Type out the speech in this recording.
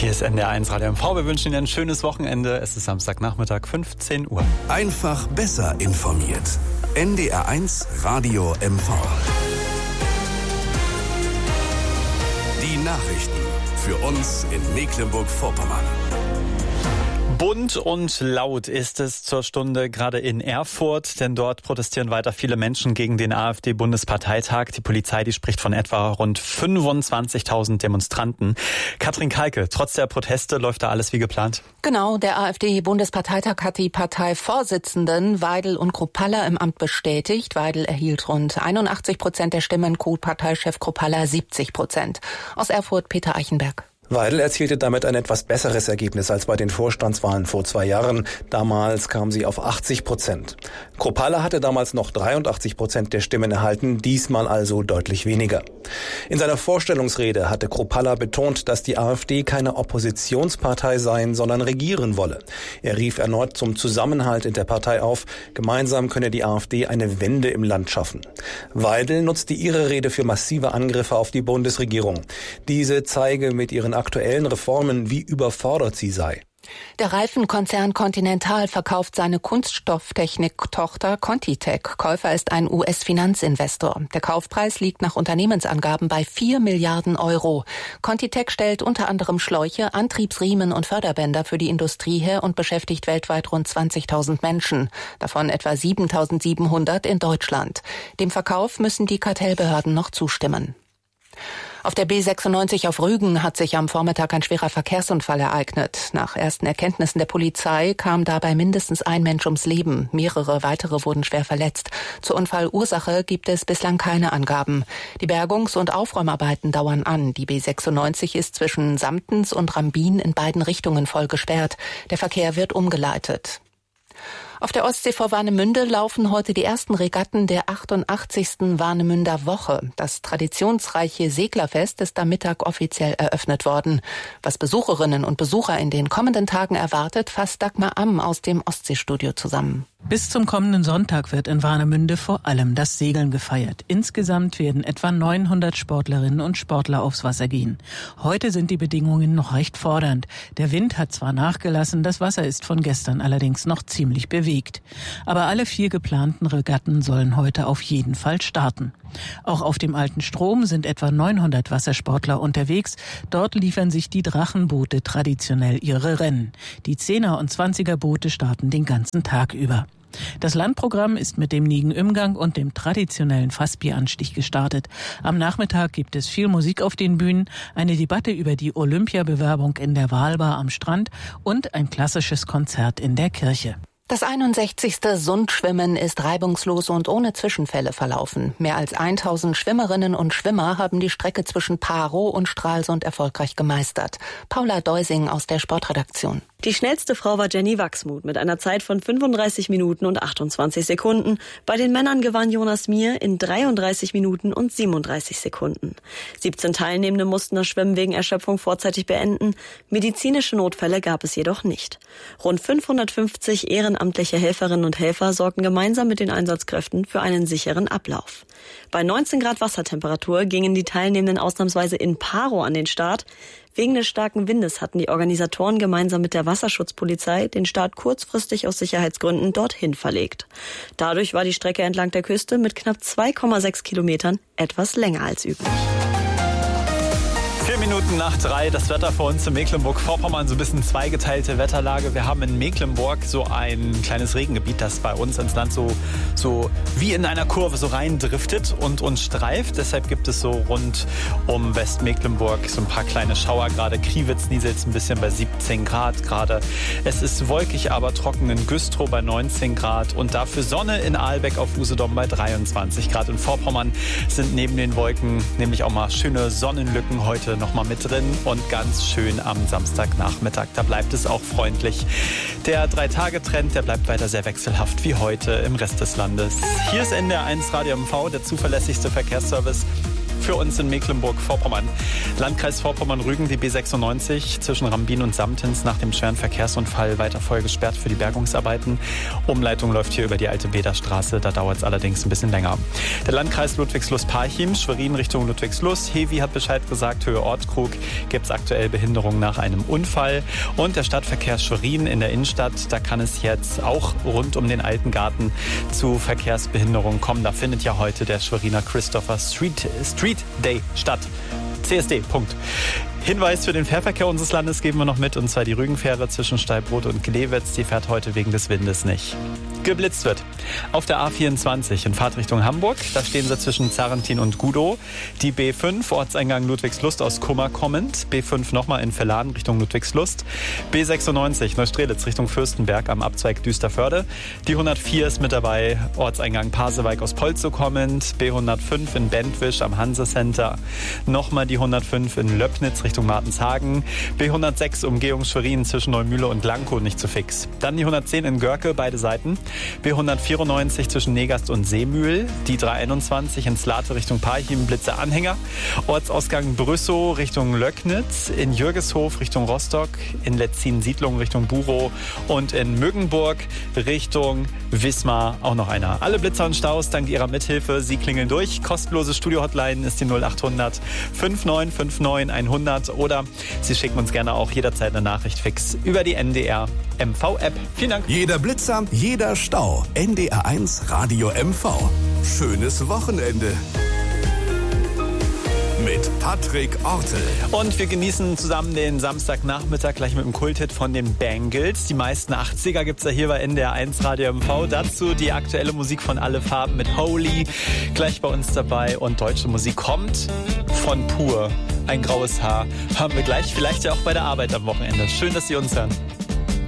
Hier ist NDR1 Radio MV. Wir wünschen Ihnen ein schönes Wochenende. Es ist Samstagnachmittag, 15 Uhr. Einfach besser informiert. NDR1 Radio MV. Die Nachrichten für uns in Mecklenburg-Vorpommern. Bunt und laut ist es zur Stunde gerade in Erfurt, denn dort protestieren weiter viele Menschen gegen den AfD-Bundesparteitag. Die Polizei, die spricht von etwa rund 25.000 Demonstranten. Katrin Kalke, trotz der Proteste läuft da alles wie geplant? Genau, der AfD-Bundesparteitag hat die Parteivorsitzenden Weidel und Kruppalla im Amt bestätigt. Weidel erhielt rund 81% der Stimmen, Co-Parteichef Kruppalla 70%. Aus Erfurt Peter Eichenberg. Weidel erzielte damit ein etwas besseres Ergebnis als bei den Vorstandswahlen vor 2 Jahren. Damals kam sie auf 80%. Kruppalla hatte damals noch 83% der Stimmen erhalten, diesmal also deutlich weniger. In seiner Vorstellungsrede hatte Kruppalla betont, dass die AfD keine Oppositionspartei sein, sondern regieren wolle. Er rief erneut zum Zusammenhalt in der Partei auf. Gemeinsam könne die AfD eine Wende im Land schaffen. Weidel nutzte ihre Rede für massive Angriffe auf die Bundesregierung. Diese zeige mit ihren aktuellen Reformen, wie überfordert sie sei. Der Reifenkonzern Continental verkauft seine Kunststofftechnik-Tochter Contitech. Käufer ist ein US-Finanzinvestor. Der Kaufpreis liegt nach Unternehmensangaben bei 4 Milliarden Euro. Contitech stellt unter anderem Schläuche, Antriebsriemen und Förderbänder für die Industrie her und beschäftigt weltweit rund 20.000 Menschen. Davon etwa 7.700 in Deutschland. Dem Verkauf müssen die Kartellbehörden noch zustimmen. Auf der B96 auf Rügen hat sich am Vormittag ein schwerer Verkehrsunfall ereignet. Nach ersten Erkenntnissen der Polizei kam dabei mindestens ein Mensch ums Leben. Mehrere weitere wurden schwer verletzt. Zur Unfallursache gibt es bislang keine Angaben. Die Bergungs- und Aufräumarbeiten dauern an. Die B96 ist zwischen Samtens und Rambin in beiden Richtungen voll gesperrt. Der Verkehr wird umgeleitet. Auf der Ostsee vor Warnemünde laufen heute die ersten Regatten der 88. Warnemünder Woche. Das traditionsreiche Seglerfest ist am Mittag offiziell eröffnet worden. Was Besucherinnen und Besucher in den kommenden Tagen erwartet, fasst Dagmar Amm aus dem Ostseestudio zusammen. Bis zum kommenden Sonntag wird in Warnemünde vor allem das Segeln gefeiert. Insgesamt werden etwa 900 Sportlerinnen und Sportler aufs Wasser gehen. Heute sind die Bedingungen noch recht fordernd. Der Wind hat zwar nachgelassen, das Wasser ist von gestern allerdings noch ziemlich bewegt. Aber alle 4 geplanten Regatten sollen heute auf jeden Fall starten. Auch auf dem Alten Strom sind etwa 900 Wassersportler unterwegs. Dort liefern sich die Drachenboote traditionell ihre Rennen. Die 10er und 20er Boote starten den ganzen Tag über. Das Landprogramm ist mit dem Nigen-Imgang und dem traditionellen Fassbieranstich gestartet. Am Nachmittag gibt es viel Musik auf den Bühnen, eine Debatte über die Olympiabewerbung in der Walbar am Strand und ein klassisches Konzert in der Kirche. Das 61. Sundschwimmen ist reibungslos und ohne Zwischenfälle verlaufen. Mehr als 1000 Schwimmerinnen und Schwimmer haben die Strecke zwischen Parow und Stralsund erfolgreich gemeistert. Paula Deusing aus der Sportredaktion. Die schnellste Frau war Jenny Wachsmuth mit einer Zeit von 35 Minuten und 28 Sekunden. Bei den Männern gewann Jonas Mier in 33 Minuten und 37 Sekunden. 17 Teilnehmende mussten das Schwimmen wegen Erschöpfung vorzeitig beenden. Medizinische Notfälle gab es jedoch nicht. Rund 550 ehrenamtliche Helferinnen und Helfer sorgten gemeinsam mit den Einsatzkräften für einen sicheren Ablauf. Bei 19 Grad Wassertemperatur gingen die Teilnehmenden ausnahmsweise in Parow an den Start. Wegen des starken Windes hatten die Organisatoren gemeinsam mit der Wasserschutzpolizei den Start kurzfristig aus Sicherheitsgründen dorthin verlegt. Dadurch war die Strecke entlang der Küste mit knapp 2,6 Kilometern etwas länger als üblich. 4 Minuten nach 3, das Wetter für uns in Mecklenburg-Vorpommern, so ein bisschen zweigeteilte Wetterlage. Wir haben in Mecklenburg so ein kleines Regengebiet, das bei uns ins Land so wie in einer Kurve so reindriftet und uns streift. Deshalb gibt es so rund um Westmecklenburg so ein paar kleine Schauer. Gerade Kriwitz nieselt ein bisschen bei 17 Grad gerade. Es ist wolkig, aber trocken in Güstrow bei 19 Grad und dafür Sonne in Ahlbeck auf Usedom bei 23 Grad. In Vorpommern sind neben den Wolken nämlich auch mal schöne Sonnenlücken heute noch mal mit drin und ganz schön am Samstagnachmittag. Da bleibt es auch freundlich. Der 3-Tage-Trend, der bleibt weiter sehr wechselhaft wie heute im Rest des Landes. Hier ist NDR1 Radio MV, der zuverlässigste Verkehrsservice. für uns in Mecklenburg-Vorpommern. Landkreis Vorpommern-Rügen, die B96 zwischen Rambin und Samtens nach dem schweren Verkehrsunfall weiter voll gesperrt für die Bergungsarbeiten. Umleitung läuft hier über die alte Bederstraße, da dauert es allerdings ein bisschen länger. Der Landkreis Ludwigslust-Parchim, Schwerin Richtung Ludwigslust. Hevi hat Bescheid gesagt, Höhe Ortkrug gibt es aktuell Behinderung nach einem Unfall. Und der Stadtverkehr Schwerin in der Innenstadt, da kann es jetzt auch rund um den Alten Garten zu Verkehrsbehinderungen kommen. Da findet ja heute der Schweriner Christopher Street Day statt. CSD, Punkt. Hinweis für den Fährverkehr unseres Landes geben wir noch mit, und zwar die Rügenfähre zwischen Steilbrot und Glewitz, die fährt heute wegen des Windes nicht. Geblitzt wird auf der A24 in Fahrtrichtung Hamburg, da stehen sie zwischen Zarentin und Gudow. Die B5, Ortseingang Ludwigslust aus Kummer kommend, B5 nochmal in Verladen Richtung Ludwigslust, B96 Neustrelitz Richtung Fürstenberg am Abzweig Düsterförde, die 104 ist mit dabei, Ortseingang Pasewalk aus Polzow kommend, B105 in Bentwisch am Hanse-Center, nochmal die 105 in Löbnitz Richtung Martenshagen, B106 Umgehung Schwerin zwischen Neumühle und Lankow nicht zu fix. Dann die 110 in Görke, beide Seiten, B194 zwischen Negast und Seemühl, die 321 in Slate Richtung Parchim, Blitzer Anhänger, Ortsausgang Brüssow Richtung Löcknitz, in Jürgeshof Richtung Rostock, in Letzin Siedlung Richtung Burow und in Müggenburg Richtung Wismar auch noch einer. Alle Blitzer und Staus dank ihrer Mithilfe, sie klingeln durch. Kostenlose Studio-Hotline ist die 0800 5959 100 oder Sie schicken uns gerne auch jederzeit eine Nachricht fix über die NDR MV-App. Vielen Dank. Jeder Blitzer, jeder Stau. NDR1 Radio MV. Schönes Wochenende. Mit Patrick Ortel. Und wir genießen zusammen den Samstagnachmittag gleich mit dem Kulthit von den Bangles. Die meisten 80er gibt es ja hier bei NDR1 Radio MV. Dazu die aktuelle Musik von Alle Farben mit Holy. Gleich bei uns dabei. Und deutsche Musik kommt von Pur. Ein graues Haar. Haben wir gleich, vielleicht ja auch bei der Arbeit am Wochenende. Schön, dass Sie uns hören.